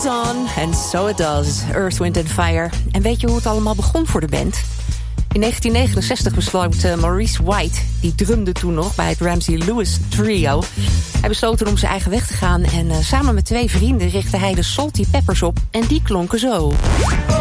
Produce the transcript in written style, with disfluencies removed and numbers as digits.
on, and so it does. Earth, Wind and Fire. En weet je hoe het allemaal begon voor de band? In 1969 besloot Maurice White, die drumde toen nog bij het Ramsey Lewis Trio. Hij besloot om zijn eigen weg te gaan en samen met 2 vrienden richtte hij de Salty Peppers op en die klonken zo.